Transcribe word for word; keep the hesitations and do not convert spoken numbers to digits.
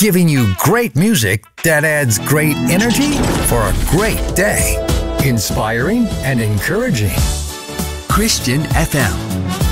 giving you great music that adds great energy for a great day. Inspiring and encouraging. Christian F M.